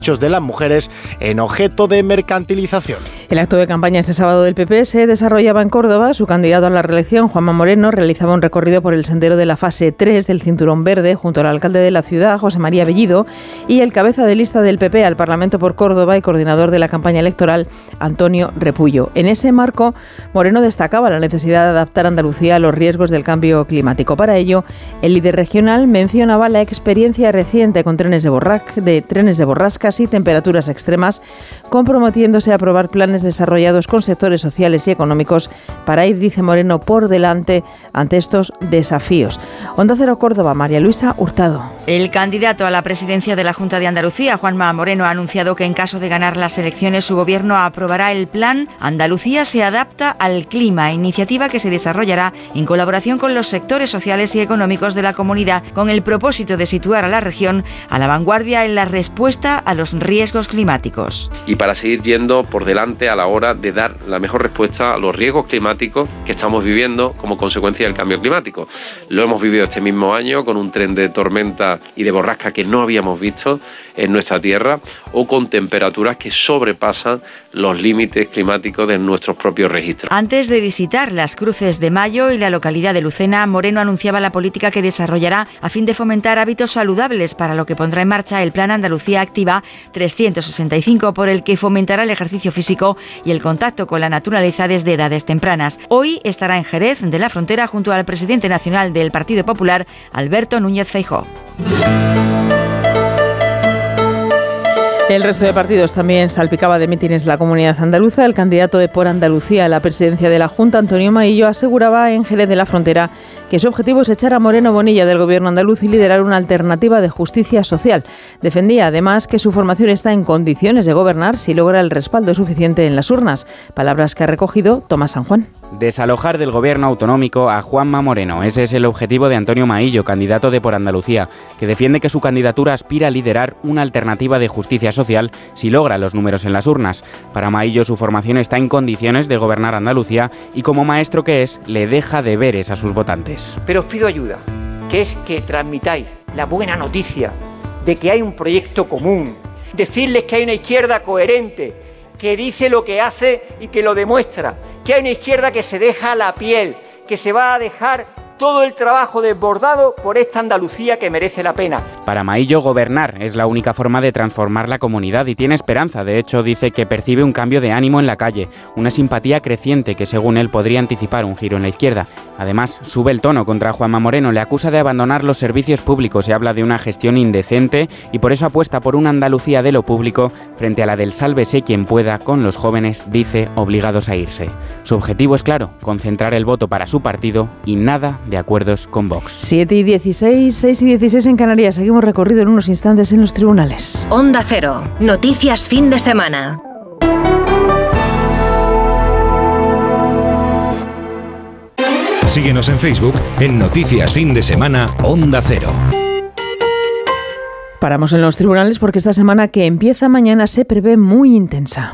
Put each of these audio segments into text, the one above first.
de las mujeres en objeto de mercantilización. El acto de campaña este sábado del PP se desarrollaba en Córdoba. Su candidato a la reelección, Juanma Moreno, realizaba un recorrido por el sendero de la fase 3 del Cinturón Verde junto al alcalde de la ciudad, José María Bellido, y el cabeza de lista del PP al Parlamento por Córdoba y coordinador de la campaña electoral, Antonio Repullo. En ese marco, Moreno destacaba la necesidad de adaptar Andalucía a los riesgos del cambio climático. Para ello, el líder regional mencionaba la experiencia reciente con trenes de borrasca y temperaturas extremas, comprometiéndose a aprobar planes desarrollados con sectores sociales y económicos para ir, dice Moreno, por delante ante estos desafíos. Onda Cero Córdoba, María Luisa Hurtado. El candidato a la presidencia de la Junta de Andalucía, Juanma Moreno, ha anunciado que en caso de ganar las elecciones su gobierno aprobará el plan Andalucía se adapta al clima, iniciativa que se desarrollará en colaboración con los sectores sociales y económicos de la comunidad con el propósito de situar a la región a la vanguardia en la respuesta a los riesgos climáticos. Y para seguir yendo por delante a la hora de dar la mejor respuesta a los riesgos climáticos que estamos viviendo como consecuencia del cambio climático. Lo hemos vivido este mismo año con un tren de tormenta y de borrasca que no habíamos visto en nuestra tierra, o con temperaturas que sobrepasan los límites climáticos de nuestros propios registros. Antes de visitar las Cruces de Mayo y la localidad de Lucena, Moreno anunciaba la política que desarrollará a fin de fomentar hábitos saludables, para lo que pondrá en marcha el Plan Andalucía Activa 365, por el que fomentará el ejercicio físico y el contacto con la naturaleza desde edades tempranas. Hoy estará en Jerez de la Frontera junto al presidente nacional del Partido Popular, Alberto Núñez Feijóo. El resto de partidos también salpicaba de mítines la comunidad andaluza. El candidato de Por Andalucía a la presidencia de la Junta, Antonio Maillo, aseguraba en Jerez de la Frontera que su objetivo es echar a Moreno Bonilla del gobierno andaluz y liderar una alternativa de justicia social. Defendía además que su formación está en condiciones de gobernar si logra el respaldo suficiente en las urnas. Palabras que ha recogido Tomás San Juan. Desalojar del gobierno autonómico a Juanma Moreno. Ese es el objetivo de Antonio Maillo, candidato de Por Andalucía, que defiende que su candidatura aspira a liderar una alternativa de justicia social si logra los números en las urnas. Para Maillo, su formación está en condiciones de gobernar Andalucía y, como maestro que es, le deja deberes a sus votantes. Pero os pido ayuda, que es que transmitáis la buena noticia de que hay un proyecto común, decirles que hay una izquierda coherente, que dice lo que hace y que lo demuestra, que hay una izquierda que se deja la piel, que se va a dejar todo el trabajo desbordado por esta Andalucía que merece la pena. Para Maillo, gobernar es la única forma de transformar la comunidad y tiene esperanza. De hecho, dice que percibe un cambio de ánimo en la calle, una simpatía creciente que, según él, podría anticipar un giro en la izquierda. Además, sube el tono contra Juanma Moreno, le acusa de abandonar los servicios públicos y habla de una gestión indecente, y por eso apuesta por una Andalucía de lo público frente a la del sálvese quien pueda, con los jóvenes, dice, obligados a irse. Su objetivo es claro, concentrar el voto para su partido y nada de acuerdos con Vox. 7 y 16, 6 y 16 en Canarias. Seguimos recorrido en unos instantes en los tribunales. Onda Cero. Noticias fin de semana. Síguenos en Facebook en Noticias Fin de Semana Onda Cero. Paramos en los tribunales porque esta semana que empieza mañana se prevé muy intensa.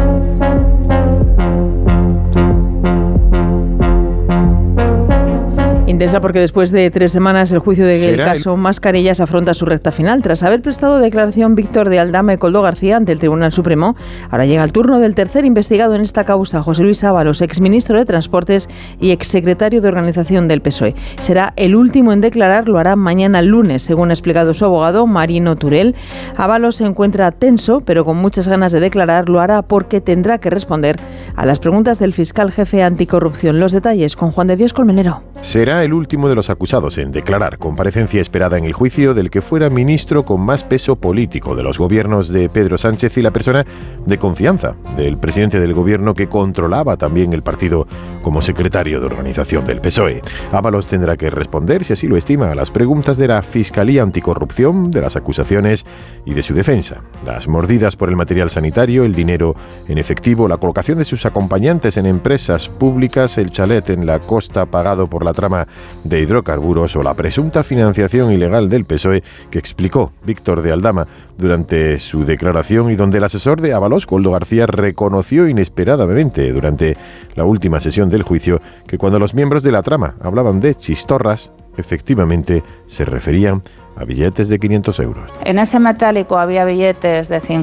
Intensa porque después de 3 semanas el juicio del caso Mascarillas afronta su recta final. Tras haber prestado declaración Víctor de Aldama y Koldo García ante el Tribunal Supremo, ahora llega el turno del tercer investigado en esta causa, José Luis Ábalos, exministro de Transportes y exsecretario de Organización del PSOE. Será el último en declarar, lo hará mañana lunes, según ha explicado su abogado Marino Turel. Ábalos se encuentra tenso, pero con muchas ganas de declarar. Lo hará porque tendrá que responder a las preguntas del fiscal jefe anticorrupción. Los detalles con Juan de Dios Colmenero. Será el último de los acusados en declarar. Comparecencia esperada en el juicio del que fuera ministro con más peso político de los gobiernos de Pedro Sánchez y la persona de confianza del presidente del gobierno que controlaba también el partido como secretario de organización del PSOE. Ábalos tendrá que responder, si así lo estima, a las preguntas de la Fiscalía Anticorrupción, de las acusaciones y de su defensa. Las mordidas por el material sanitario, el dinero en efectivo, la colocación de sus acompañantes en empresas públicas, el chalet en la costa pagado por la trama de hidrocarburos o la presunta financiación ilegal del PSOE que explicó Víctor de Aldama durante su declaración y donde el asesor de Ábalos, Koldo García, reconoció inesperadamente durante la última sesión del juicio que cuando los miembros de la trama hablaban de chistorras, efectivamente se referían a billetes de 500 euros. En ese metálico había billetes de 50